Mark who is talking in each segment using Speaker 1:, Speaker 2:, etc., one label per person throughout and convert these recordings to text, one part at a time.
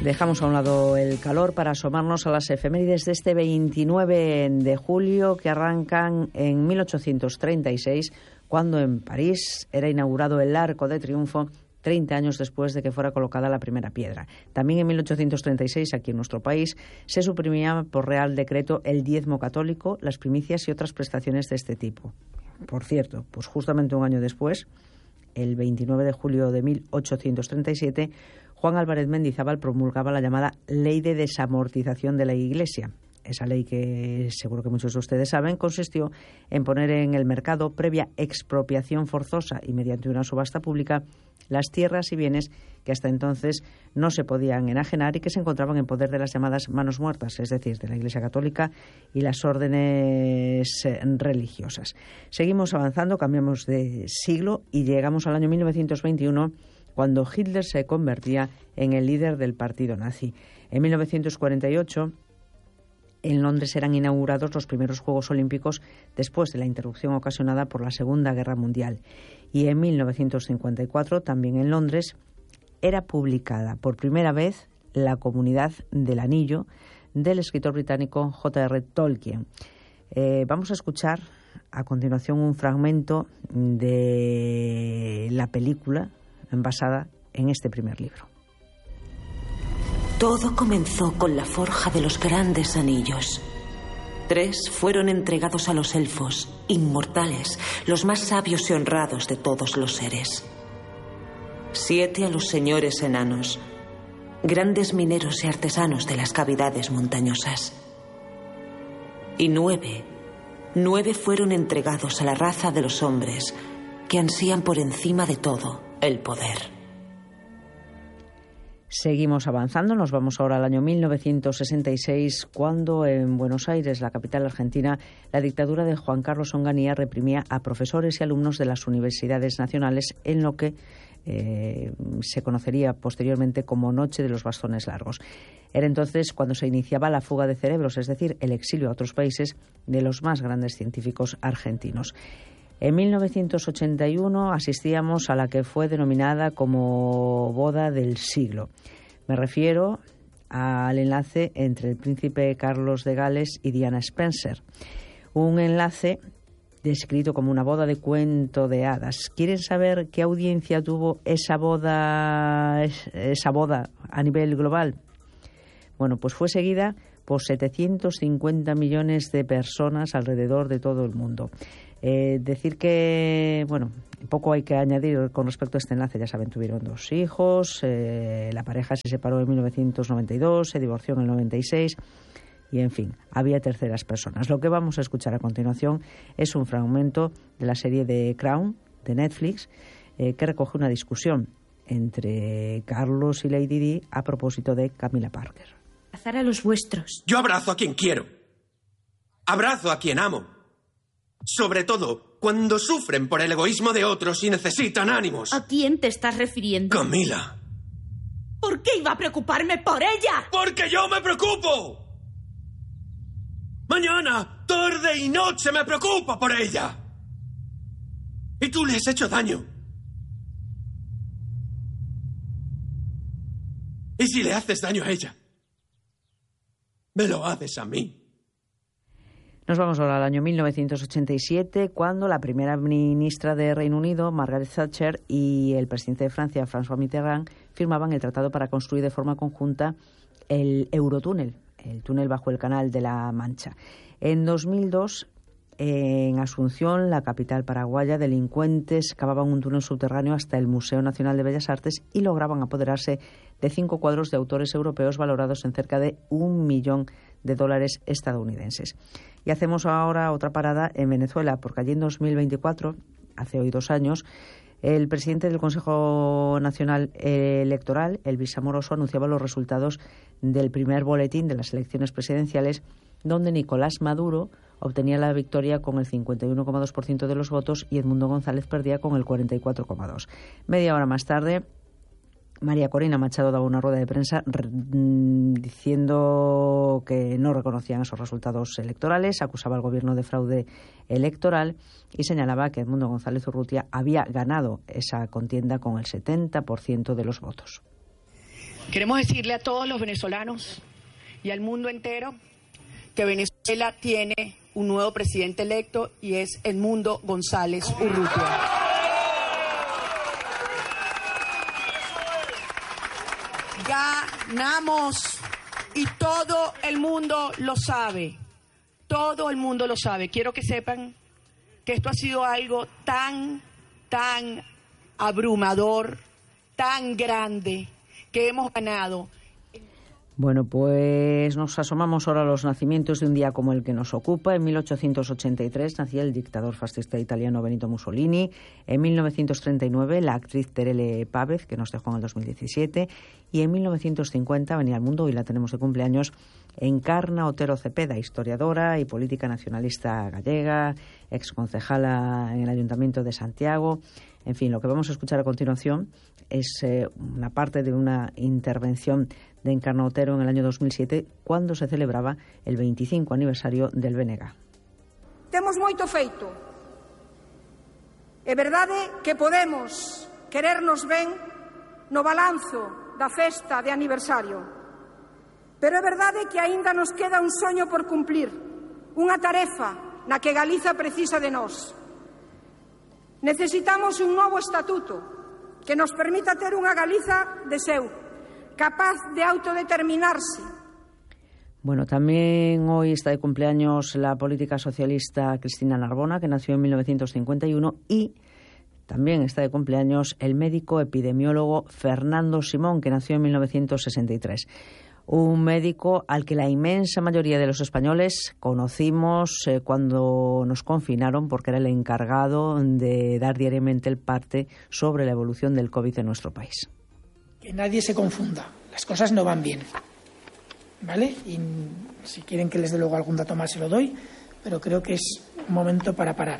Speaker 1: Dejamos a un lado el calor para asomarnos a las efemérides de este 29 de julio que arrancan en 1836, cuando en París era inaugurado el Arco de Triunfo, 30 años después de que fuera colocada la primera piedra. También en 1836, aquí en nuestro país, se suprimía por Real Decreto el diezmo católico, las primicias y otras prestaciones de este tipo. Por cierto, pues justamente un año después, el 29 de julio de 1837, Juan Álvarez Mendizábal promulgaba la llamada Ley de Desamortización de la Iglesia. Esa ley, que seguro que muchos de ustedes saben, consistió en poner en el mercado, previa expropiación forzosa y mediante una subasta pública, las tierras y bienes que hasta entonces no se podían enajenar y que se encontraban en poder de las llamadas manos muertas, es decir, de la Iglesia Católica y las órdenes religiosas. Seguimos avanzando, cambiamos de siglo y llegamos al año 1921, cuando Hitler se convertía en el líder del partido nazi. En 1948, en Londres eran inaugurados los primeros Juegos Olímpicos después de la interrupción ocasionada por la Segunda Guerra Mundial. Y en 1954, también en Londres, era publicada por primera vez La Comunidad del Anillo, del escritor británico J.R. Tolkien. Vamos a escuchar a continuación un fragmento de la película basada en este primer libro.
Speaker 2: Todo comenzó con la forja de los grandes anillos. 3 fueron entregados a los elfos, inmortales, los más sabios y honrados de todos los seres. 7 a los señores enanos, grandes mineros y artesanos de las cavidades montañosas. Y 9 fueron entregados a la raza de los hombres, que ansían por encima de todo el poder.
Speaker 1: Seguimos avanzando, nos vamos ahora al año 1966, cuando en Buenos Aires, la capital argentina, la dictadura de Juan Carlos Onganía reprimía a profesores y alumnos de las universidades nacionales en lo que se conocería posteriormente como Noche de los Bastones Largos. Era entonces cuando se iniciaba la fuga de cerebros, es decir, el exilio a otros países de los más grandes científicos argentinos. En 1981 asistíamos a la que fue denominada como boda del siglo. Me refiero al enlace entre el príncipe Carlos de Gales y Diana Spencer. Un enlace descrito como una boda de cuento de hadas. ¿Quieren saber qué audiencia tuvo esa boda a nivel global? Bueno, pues fue seguida por 750 millones de personas alrededor de todo el mundo. Decir que, bueno, poco hay que añadir con respecto a este enlace. Ya saben, tuvieron 2 hijos, la pareja se separó en 1992, se divorció en el 96 y, en fin, había terceras personas. Lo que vamos a escuchar a continuación es un fragmento de la serie de Crown, de Netflix, que recoge una discusión entre Carlos y Lady Di a propósito de Camila Parker.
Speaker 3: Abrazar a los vuestros.
Speaker 4: Yo abrazo a quien quiero. Abrazo a quien amo. Sobre todo cuando sufren por el egoísmo de otros y necesitan ánimos.
Speaker 3: ¿A quién te estás refiriendo?
Speaker 4: Camila.
Speaker 3: ¿Por qué iba a preocuparme por ella?
Speaker 4: ¡Porque yo me preocupo! Mañana, tarde y noche me preocupo por ella. Y tú le has hecho daño. ¿Y si le haces daño a ella? Me lo haces a mí.
Speaker 1: Nos vamos ahora al año 1987, cuando la primera ministra de Reino Unido, Margaret Thatcher, y el presidente de Francia, François Mitterrand, firmaban el tratado para construir de forma conjunta el Eurotúnel, el túnel bajo el Canal de la Mancha. En 2002, en Asunción, la capital paraguaya, delincuentes cavaban un túnel subterráneo hasta el Museo Nacional de Bellas Artes y lograban apoderarse de 5 cuadros de autores europeos valorados en cerca de $1 millón estadounidenses. Y hacemos ahora otra parada en Venezuela, porque allí en 2024, hace hoy 2 años, el presidente del Consejo Nacional Electoral, Elvis Amoroso, anunciaba los resultados del primer boletín de las elecciones presidenciales, donde Nicolás Maduro obtenía la victoria con el 51,2% de los votos y Edmundo González perdía con el 44,2%. Media hora más tarde, María Corina Machado daba una rueda de prensa diciendo que no reconocían esos resultados electorales, acusaba al gobierno de fraude electoral y señalaba que Edmundo González Urrutia había ganado esa contienda con el 70% de los votos.
Speaker 5: Queremos decirle a todos los venezolanos y al mundo entero que Venezuela tiene un nuevo presidente electo y es Edmundo González Urrutia. Ganamos y todo el mundo lo sabe. Todo el mundo lo sabe. Quiero que sepan que esto ha sido algo tan abrumador, tan grande, que hemos ganado.
Speaker 1: Bueno, pues nos asomamos ahora a los nacimientos de un día como el que nos ocupa. En 1883 nacía el dictador fascista italiano Benito Mussolini. En 1939 la actriz Terele Pávez, que nos dejó en el 2017. Y en 1950 venía al mundo, y la tenemos de cumpleaños, Encarna Otero Cepeda, historiadora y política nacionalista gallega, exconcejala en el Ayuntamiento de Santiago. En fin, lo que vamos a escuchar a continuación es una parte de una intervención de Encarna Otero en el año 2007, cuando se celebraba el 25 aniversario del BNG.
Speaker 6: Temos moito feito. É verdade que podemos querernos ben no balanzo da festa de aniversario. Pero é verdade que aínda nos queda un soño por cumplir, unha tarefa na que Galiza precisa de nós. Necesitamos un novo estatuto que nos permita ter unha Galiza de seu, capaz de autodeterminarse.
Speaker 1: Bueno, también hoy está de cumpleaños la política socialista Cristina Narbona, que nació en 1951, y también está de cumpleaños el médico epidemiólogo Fernando Simón, que nació en 1963. Un médico al que la inmensa mayoría de los españoles conocimos cuando nos confinaron, porque era el encargado de dar diariamente el parte sobre la evolución del COVID en nuestro país.
Speaker 7: Que nadie se confunda, las cosas no van bien, ¿vale? Y si quieren que les dé luego algún dato más se lo doy, pero creo que es un momento para parar.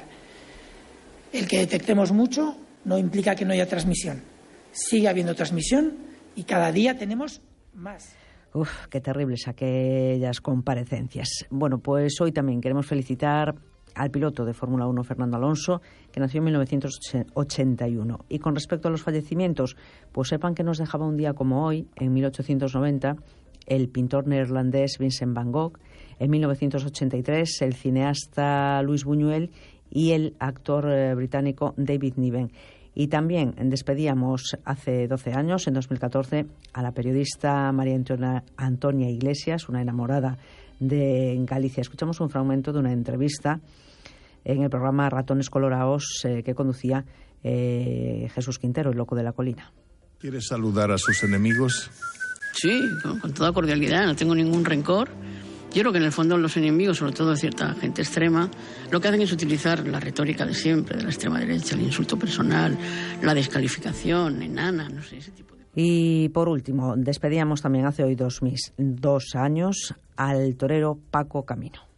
Speaker 7: El que detectemos mucho no implica que no haya transmisión. Sigue habiendo transmisión y cada día tenemos más.
Speaker 1: Uf, qué terribles aquellas comparecencias. Bueno, pues hoy también queremos felicitar al piloto de Fórmula 1, Fernando Alonso, que nació en 1981. Y con respecto a los fallecimientos, pues sepan que nos dejaba un día como hoy, en 1890, el pintor neerlandés Vincent van Gogh, en 1983 el cineasta Luis Buñuel y el actor británico David Niven. Y también despedíamos hace 12 años, en 2014, a la periodista María Antonia Iglesias, una enamorada de Galicia. Escuchamos un fragmento de una entrevista en el programa Ratones Colorados que conducía Jesús Quintero, el loco de la colina.
Speaker 8: ¿Quieres saludar a sus enemigos?
Speaker 9: Sí, con toda cordialidad, no tengo ningún rencor. Yo creo que en el fondo los enemigos, sobre todo de cierta gente extrema, lo que hacen es utilizar la retórica de siempre, de la extrema derecha, el insulto personal, la descalificación, enana, no sé, ese tipo de...
Speaker 1: Y por último, despedíamos también hace hoy 2 años al torero Paco Camino.